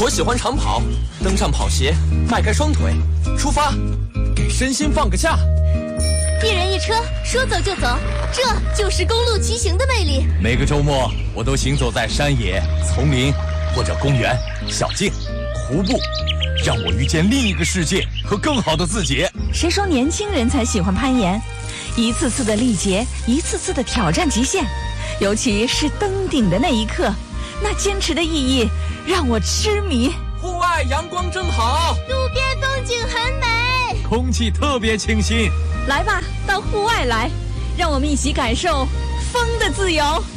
我喜欢长跑，登上跑鞋，迈开双腿，出发，给身心放个假。 一人一车，说走就走，这就是公路骑行的魅力。 每个周末，我都行走在山野、丛林或者公园、小径、湖泊，让我遇见另一个世界和更好的自己。 谁说年轻人才喜欢攀岩？一次次的历劫，一次次的挑战极限，尤其是登顶的那一刻，那坚持的意义让我痴迷。 户外阳光真好， 路边风景很美， 空气特别清新。 来吧，到户外来，让我们一起感受风的自由。